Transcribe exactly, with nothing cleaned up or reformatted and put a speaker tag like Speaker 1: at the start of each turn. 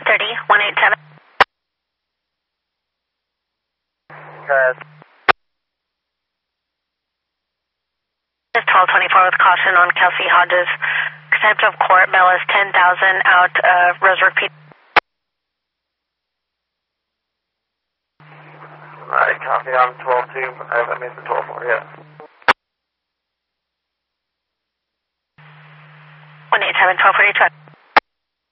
Speaker 1: thirty, one eight seven.
Speaker 2: Good.
Speaker 1: Just twelve twenty-four with caution on Kelsey Hodges. Contempt of court, bell is ten thousand out of Roseburg P.
Speaker 2: Alright, copy on twelve two. I haven't made the twelve four yet.
Speaker 1: one eight seven, twelve forty-two.